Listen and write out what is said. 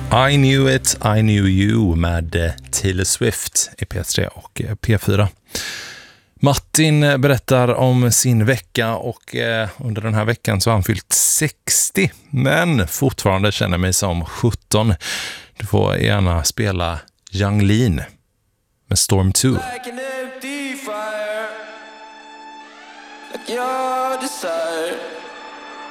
I Knew It, I Knew You med Taylor Swift i P3 och P4. Martin berättar om sin vecka och under den här veckan så har han fyllt 60 men fortfarande känner mig som 17. Du får gärna spela Yung Lean med Storm 2. Like an empty fire, like your desire.